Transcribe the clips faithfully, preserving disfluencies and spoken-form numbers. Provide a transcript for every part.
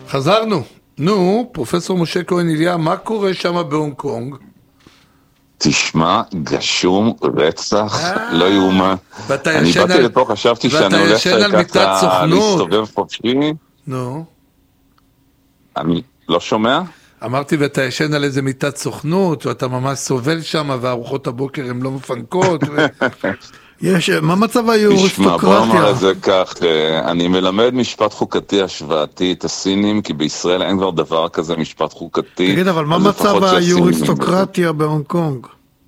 חזרנו. נו, פרופסור משה כהן איליה, מה קורה שם בהונג קונג? תשמע, גשום, רצח, לא יאומן. אני באתי לפה, חשבתי שאני הולך ככה להסתובב חופשי. נו. אני לא שומע? אמרתי, ואתה ישן על איזה מיטת סוכנות, ואתה ממש סובל שם, וארוחות הבוקר הן לא מפנקות. יש, מה מצב היוריסטוקרטיה? תשמע, בוא נאמר את זה כך, אני מלמד משפט חוקתי השוואתי את הסינים, כי בישראל אין כבר דבר כזה משפט חוקתי. תגיד, אבל מה מצב היוריסטוקרטיה בהונג קונג?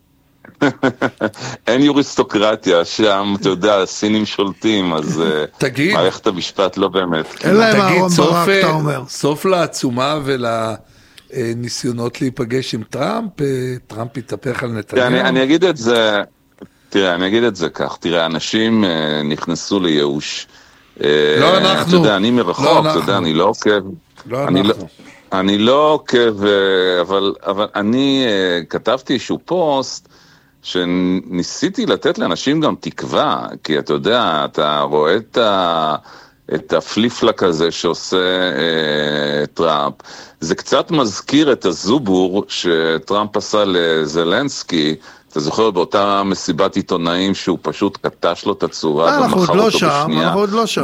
אין יוריסטוקרטיה, שם, אתה יודע, הסינים שולטים, אז מערכת המשפט לא באמת. אין להם אהרון ברק, אתה אומר. סוף לעצומה ולניסיונות להיפגש עם טראמפ, טראמפ יתהפך על נתניהו. אני אגיד את זה... תראה, אני אגיד את זה כך, תראה, אנשים אה, נכנסו לייאוש. לא אה, אנחנו. אתה יודע, אני מרחוק, לא אתה יודע, אני לא עוקב. לא אני אנחנו. לא, אני לא עוקב, אה, אבל, אבל אני אה, כתבתי איזשהו פוסט, שניסיתי לתת לאנשים גם תקווה, כי אתה יודע, אתה רואה את, ה, את הפליפלק הזה שעושה אה, טראמפ. זה קצת מזכיר את הזובור שטראמפ עשה לזלנסקי, אתה זוכר באותה מסיבת עיתונאים שהוא פשוט קטש לו את הצורה אנחנו עוד לא שם, אנחנו עוד לא שם.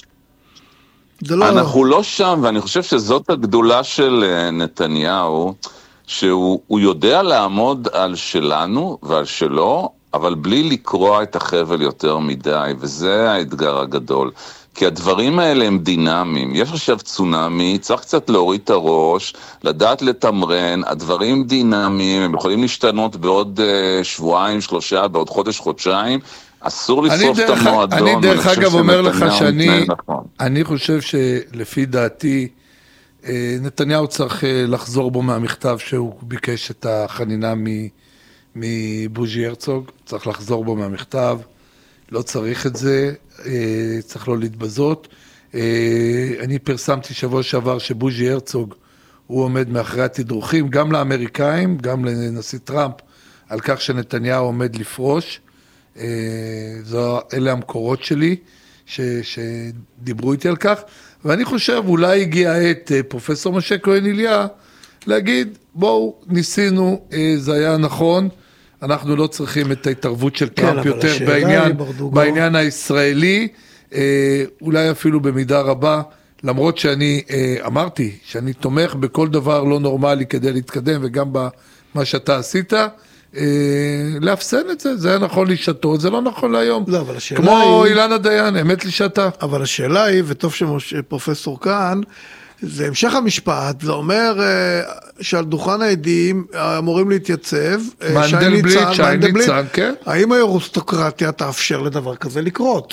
אנחנו לא שם, ואני חושב שזאת הגדולה של נתניהו, שהוא יודע לעמוד על שלנו ועל שלו, אבל בלי לקרוע את החבל יותר מדי, וזה האתגר הגדול. כי הדברים האלה הם דינמיים. יש עכשיו צונמי, צריך קצת להוריד את הראש, לדעת לתמרן, הדברים דינמיים, הם יכולים להשתנות בעוד uh, שבועיים, שלושה, בעוד חודש, חודשיים, אסור לשרוף את המועדון. אני דרך אגב אומר לך שאני, אני חושב שלפי דעתי, נתניהו צריך לחזור בו מהמכתב שהוא ביקש את החנינה מבוז'י הרצוג, צריך לחזור בו מהמכתב, לא צריך את זה, צריך לא להתבזות. אני פרסמתי שבוע שעבר שבוז'י הרצוג הוא עומד מאחורי התדרוכים, גם לאמריקאים, גם לנשיא טראמפ, על כך שנתניהו עומד לפרוש. זו, אלה המקורות שלי ש, שדיברו איתי על כך, ואני חושב אולי הגיע העת פרופסור משה כהן איליה להגיד, בואו ניסינו, זה היה נכון, אנחנו לא צריכים את ההתערבות של טראמפ כן, יותר בעניין, בעניין הישראלי, אולי אפילו במידה רבה, למרות שאני אמרתי שאני תומך בכל דבר לא נורמלי כדי להתקדם, וגם במה שאתה עשית, להפסן את זה, זה היה נכון לשעתו, זה לא נכון להיום. לא, אבל השאלה כמו היא... אילנה דיין, אמת לשעתה. אבל השאלה היא, וטוב שפרופסור כאן, זה המשך המשפט, זה אומר שעל דוכן העדים אמורים להתייצב, מנדלבליט, שי ניצן, כן. האם האירוסטוקרטיה תאפשר לדבר כזה לקרות?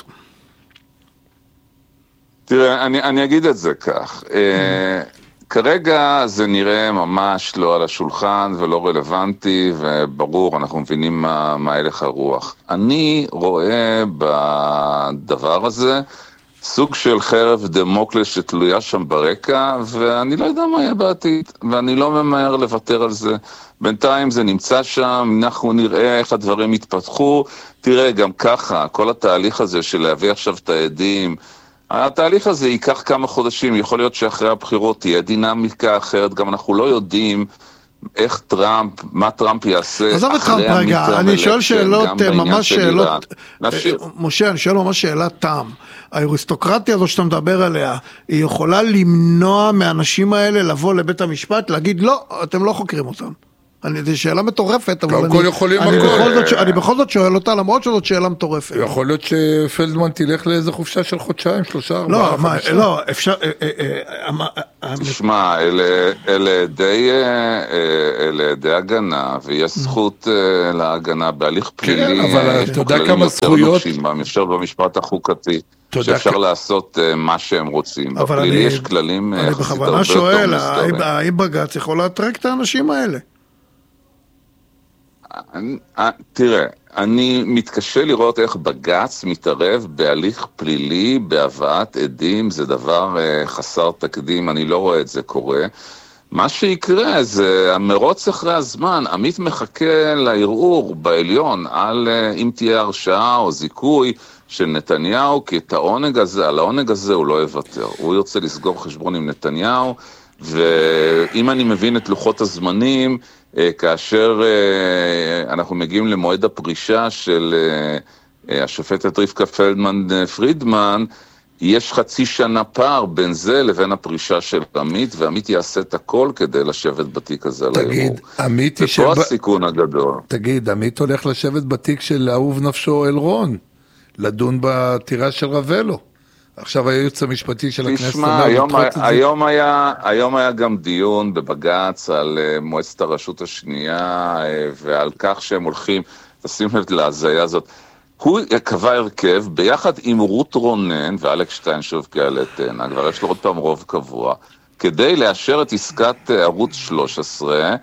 תראה, אני, אני אגיד את זה כך. כרגע זה נראה ממש לא על השולחן ולא רלוונטי, וברור, אנחנו מבינים מה, מה הלך הרוח. אני רואה בדבר הזה סוג של חרב דמוקלס שתלויה שם ברקע, ואני לא יודע מה יהיה בעתיד, ואני לא ממהר לוותר על זה. בינתיים זה נמצא שם, אנחנו נראה איך הדברים יתפתחו. תראה, גם ככה, כל התהליך הזה של להביא עכשיו את העדים, התהליך הזה ייקח כמה חודשים, יכול להיות שאחרי הבחירות תהיה דינמיקה אחרת, גם אנחנו לא יודעים איך טראמפ, מה טראמפ יעשה אחרי המיטה. אני שואל שאלות, ממש שאלות, משה, אני שואל ממש שאלת טעם. האריסטוקרטיה הזו שאתה מדבר עליה, היא יכולה למנוע מהאנשים האלה לבוא לבית המשפט, להגיד לא, אתם לא חוקרים אותם. זו שאלה מטורפת, אבל אני בכל זאת שואל אותה, למרות שזאת שאלה מטורפת. יכול להיות שפלדמן תלך לאיזה חופשה של חודשיים, שלושה, ארבעה, חמישה. לא, אפשר... תשמע, אלה די הגנה, ויש זכות להגנה בהליך פלילי. אבל אתה יודע כמה זכויות... אפשר במשפט החוקתי. שאפשר לעשות מה שהם רוצים. בפלילי יש כללים... אני בכוונה שואל, האם בג"ץ יכול להטרק את האנשים האלה? תראה, אני מתקשה לראות איך בג"ץ מתערב בהליך פלילי, בהבאת עדים, זה דבר חסר תקדים, אני לא רואה את זה קורה. מה שיקרה זה המרוץ אחרי הזמן, עמית מחכה לערעור בעליון על אם תהיה הרשעה או זיכוי, של נתניהו, כי את העונג הזה, על העונג הזה הוא לא יוותר. הוא יוצא לסגור חשבון עם נתניהו, ואם אני מבין את לוחות הזמנים, כאשר אנחנו מגיעים למועד הפרישה של השופטת רבקה פלדמן פרידמן, יש חצי שנה פער בין זה לבין הפרישה של עמית, ועמית יעשה את הכל כדי לשבת בתיק הזה על הערעור. תגיד, עמית ישב... ופה הסיכון הגדול. תגיד, עמית הולך לשבת בתיק של אהוב נפשו אלרון, לדון בעתירה של רבלו. עכשיו הייעוץ המשפטי של הכנסת... תשמע, היום, היום, היה, היום היה גם דיון בבג"ץ על מועצת הרשות השנייה, ועל כך שהם הולכים, תשים לב להזיה הזאת, הוא קבע הרכב ביחד עם רות רונן ואלכס שטיינשוב כעלה תאנה, כבר יש לו עוד פעם רוב קבוע, כדי לאשר את עסקת ערוץ שלוש עשרה,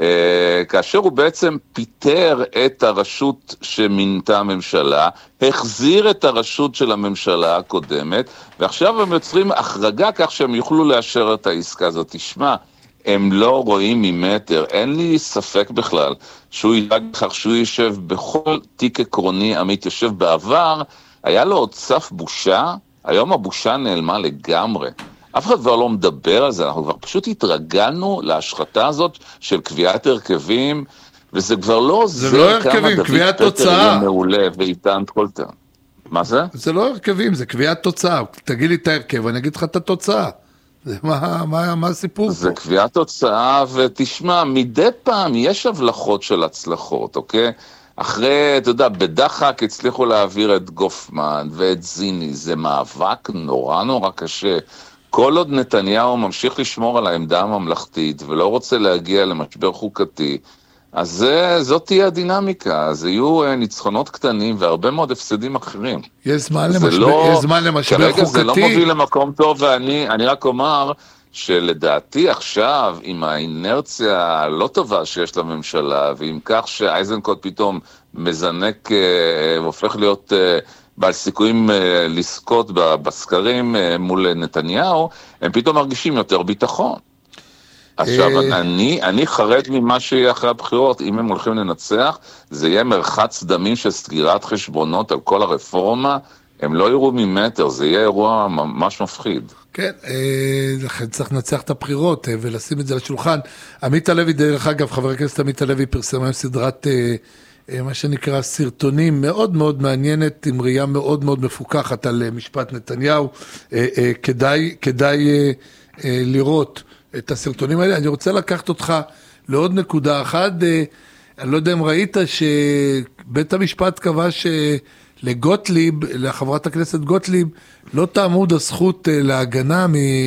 כאשר הוא בעצם פיטר את הרשות שמינתה הממשלה, החזיר את הרשות של הממשלה הקודמת, ועכשיו הם יוצרים החרגה כך שהם יוכלו לאשר את העסקה הזאת. תשמע, הם לא רואים ממטר, אין לי ספק בכלל שהוא ידאג לכך שהוא יישב בכל תיק עקרוני. עמית יושב בעבר, היה לו עוד סף בושה, היום הבושה נעלמה לגמרי. אף אחד כבר לא מדבר על זה, אנחנו כבר פשוט התרגלנו להשחתה הזאת של קביעת הרכבים, וזה כבר לא זה, זה לא הרכבים, קביעת תוצאה. מעולה ואיתן כל טעם. מה זה? זה לא הרכבים, זה קביעת תוצאה. תגיד לי את ההרכב, אני אגיד לך את התוצאה. זה מה, מה, מה הסיפור זה פה? זה קביעת תוצאה, ותשמע, מדי פעם יש הבלחות של הצלחות, אוקיי? אחרי, אתה יודע, בדחק הצליחו להעביר את גופמן ואת זיני, זה מאבק נורא נורא קשה. כל עוד נתניהו ממשיך לשמור על העמדה הממלכתית ולא רוצה להגיע למשבר חוקתי, אז זה, זאת תהיה הדינמיקה, אז יהיו ניצחונות קטנים והרבה מאוד הפסדים אחרים. יש זמן למשבר, לא, יש זמן למשבר כרגע חוקתי. כרגע זה לא מוביל למקום טוב, ואני אני רק אומר שלדעתי עכשיו, עם האינרציה הלא טובה שיש לממשלה, ועם כך שאייזנקוט פתאום מזנק, הופך להיות בעל סיכויים לזכות בסקרים מול נתניהו, הם פתאום מרגישים יותר ביטחון. עכשיו, אני, אני חרד ממה שיהיה אחרי הבחירות, אם הם הולכים לנצח, זה יהיה מרחץ דמים של סגירת חשבונות על כל הרפורמה, הם לא יראו ממטר, זה יהיה אירוע ממש מפחיד. כן, לכן צריך לנצח את הבחירות ולשים את זה לשולחן. עמית הלוי, דרך אגב, חבר הכנסת עמית הלוי פרסם היום סדרת, מה שנקרא, סרטונים מאוד מאוד מעניינת, עם ראייה מאוד מאוד מפוקחת על משפט נתניהו. כדאי, כדאי לראות את הסרטונים האלה. אני רוצה לקחת אותך לעוד נקודה אחת, אני לא יודע אם ראית שבית המשפט קבע שלגוטליב, לחברת הכנסת גוטליב, לא תעמוד הזכות להגנה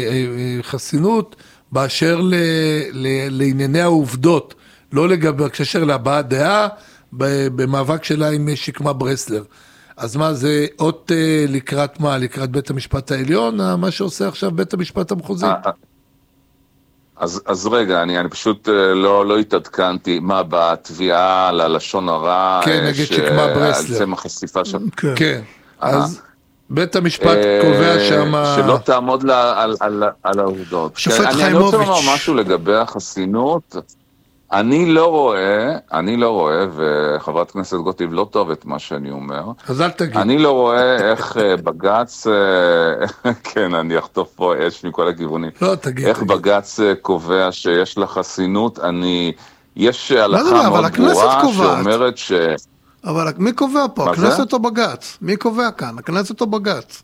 מחסינות באשר ל, ל, לענייני העובדות, לא לגבי הקשר להבעת דעה, במאבק שלה עם שקמה ברסלר. אז מה זה עוד לקראת מה? לקראת בית המשפט העליון, מה שעושה עכשיו בית המשפט המחוזי? אז, אז רגע, אני, אני פשוט לא, לא התעדכנתי מה בתביעה על הלשון הרע. כן, נגד שקמה ברסלר. זה מחשיפה שם. כן, כן. אז בית המשפט קובע שמה... שלא תעמוד לה, על, על, על העובדות. שופט אני, חיימוביץ'. אני רוצה לומר משהו לגבי החסינות. אני לא רואה, אני לא רואה, וחברת כנסת גוטליב לא טוב את מה שאני אומר. אז אל תגיד. אני לא רואה איך בג"ץ, כן, אני אחטוף פה אש מכל הכיוונים. לא, תגיד. איך בג"ץ קובע שיש לה חסינות, אני, יש הלכה מאוד ברורה שאומרת ש... אבל מי קובע פה? הכנסת או בג"ץ? מי קובע כאן? הכנסת או בג"ץ?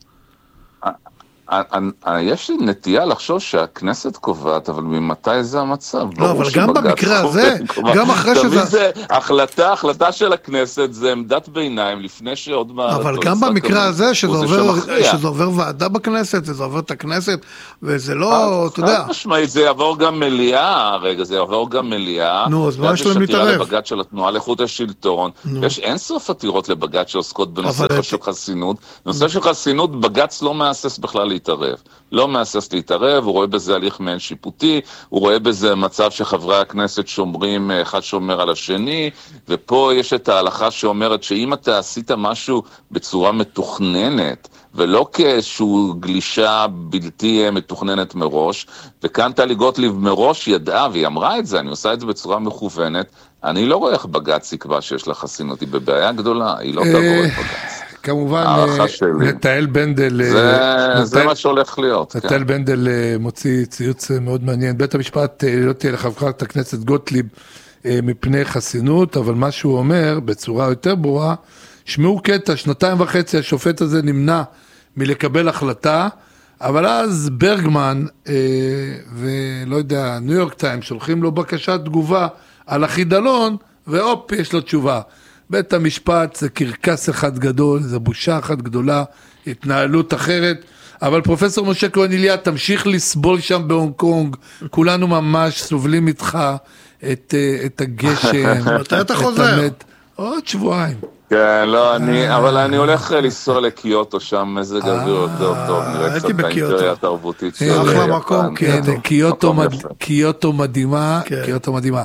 יש לי נטייה לחשוב שהכנסת קובעת, אבל ממתי זה המצב? לא, אבל גם במקרה הזה, גם אחרי שזה... תמיד זה החלטה, החלטה של הכנסת, זה עמדת ביניים, לפני שעוד מה... אבל גם במקרה הזה, שזה עובר ועדה בכנסת, זה עובר את הכנסת, וזה לא, אתה יודע... משמעית, זה יעבור גם מליאה, רגע, זה יעבור גם מליאה. נו, אז מה יש להם להתערב? יש עתירה לבג"ץ של התנועה לאיכות השלטון, יש אין סוף עתירות לבג"ץ שעוסקות בנושא של חסינות. נושא של חסינות, בג"ץ לא מאסס בכלל להתערב. לא מאסס להתערב, הוא רואה בזה הליך מעין שיפוטי, הוא רואה בזה מצב שחברי הכנסת שומרים, אחד שומר על השני, ופה יש את ההלכה שאומרת שאם אתה עשית משהו בצורה מתוכננת, ולא כאיזשהו גלישה בלתי מתוכננת מראש, וכאן טלי גוטליב מראש ידעה, והיא אמרה את זה, אני עושה את זה בצורה מכוונת, אני לא רואה איך בג"ץ יקבע שיש לה חסינות, היא בבעיה גדולה, היא לא תעבור את בג"ץ. כמובן, נתאל בנדל... זה מה שהולך להיות. נתאל בנדל מוציא ציוץ מאוד מעניין. בית המשפט לא תהיה לחברת הכנסת גוטליב מפני חסינות, אבל מה שהוא אומר בצורה יותר ברורה, שמעו קטע, שנתיים וחצי השופט הזה נמנע מלקבל החלטה, אבל אז ברגמן, ולא יודע, ניו יורק טיים, שולחים לו בקשת תגובה על החידלון, ואופ, יש לו תשובה. בית המשפט זה קרקס אחד גדול, זה בושה אחת גדולה, התנהלות אחרת, אבל פרופסור משה כהן איליה, תמשיך לסבול שם בהונג קונג, כולנו ממש סובלים איתך את, את הגשם. מתי אתה חוזר? עוד שבועיים. כן, לא, אני, אבל אני הולך לנסוע לקיוטו, שם מזג אוויר יותר טוב, נראה קצת האימפריה התרבותית של יפן. אחלה מקום, קיוטו מדהימה, קיוטו מדהימה.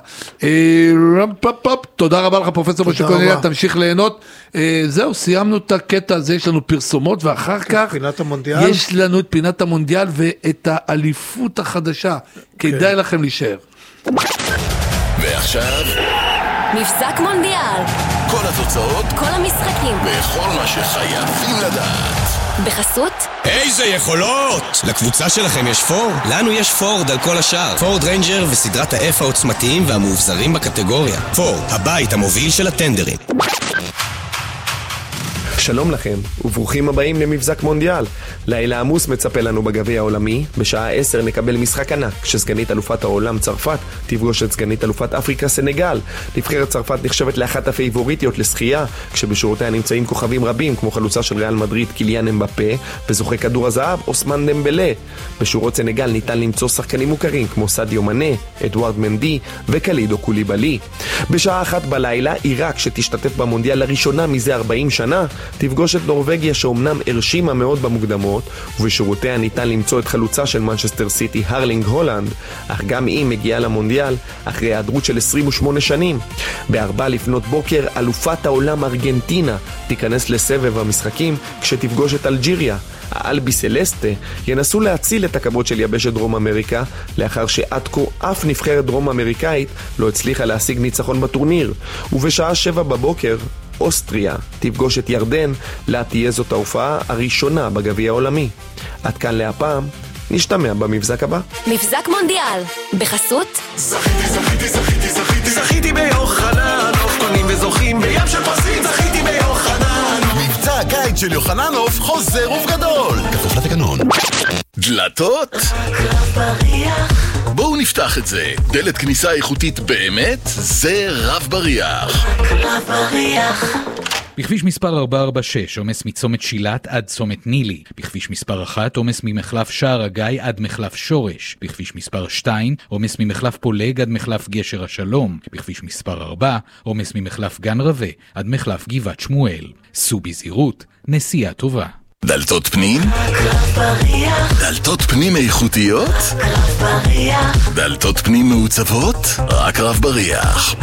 תודה רבה לך פרופסור משה כהן איליה, תמשיך ליהנות. זהו, סיימנו את הקטע הזה, יש לנו פרסומות, ואחר כך יש לנו את פינת המונדיאל ואת האליפות החדשה. כדאי לכם להישאר. ועכשיו... מבזק מונדיאל. כל התוצאות, כל המשחקים, וכל מה שחייבים לדעת. בחסות? איזה יכולות! לקבוצה שלכם יש פורד? לנו יש פורד על כל השאר. פורד ריינג'ר וסדרת ה-F העוצמתיים והמאובזרים בקטגוריה. פורד, הבית המוביל של הטנדרים. שלום לכם, וברוכים הבאים למבזק מונדיאל. לילה עמוס מצפה לנו בגביע העולמי. בשעה עשר נקבל משחק ענק, כשסגנית אלופת העולם צרפת תפגוש את סגנית אלופת אפריקה סנגל. נבחרת צרפת נחשבת לאחת הפייבוריטיות לשחייה, כשבשורותיה נמצאים כוכבים רבים, כמו חלוצה של ריאל מדריד קיליאן אמבפה, וזוכה כדור הזהב אוסמן דמבלה. בשורות סנגל ניתן למצוא שחקנים מוכרים, כמו סדיו מנה, אדוארד מנדי וקלידו קוליבאלי. בשעה אחת בלילה, עיראק שתשתתף במונדיאל לראשונה מזה ארבעים שנה, תפגוש את נורווגיה שאומנם הרשימה מאוד במוקדמות, ובשורותיה ניתן למצוא את חלוצה של מנצ'סטר סיטי הרלינג הולנד, אך גם היא מגיעה למונדיאל אחרי היעדרות של עשרים ושמונה שנים. בארבע לפנות בוקר אלופת העולם ארגנטינה תיכנס לסבב המשחקים כשתפגוש את אלג'יריה. האלבי סלסטה ינסו להציל את הכבוד של יבשת דרום אמריקה, לאחר שעד כה אף נבחרת דרום אמריקאית לא הצליחה להשיג ניצחון בטורניר. ובשעה שבע בבוקר אוסטריה תפגוש את ירדן, לה תהיה זאת ההופעה הראשונה בגביע העולמי. עד כאן להפעם, נשתמע במבזק הבא. מבזק מונדיאל, בחסות זכיתי, זכיתי, זכיתי, זכיתי זכיתי ביוחננוף, קונים וזוכים בים של פרסים. זכיתי ביוחננוף, מבצע הקיץ של יוחננוף חוזר ובגדול, כפוף לתקנון. דלתות? בואו נפתח את זה. דלת כניסה איכותית באמת, זה רב בריח. רב בריח. בכביש מספר ארבע ארבע שש, עומס מצומת שילת עד צומת נילי. בכביש מספר אחת, עומס ממחלף שער הגיא עד מחלף שורש. בכביש מספר שתיים, עומס ממחלף פולג עד מחלף גשר השלום. בכביש מספר ארבע, עומס ממחלף גן רווה עד מחלף גבעת שמואל. סעו בזהירות, נסיעה טובה. דלתות פנים? דלתות פנים איכותיות? דלתות פנים מעוצבות? רק רב בריח.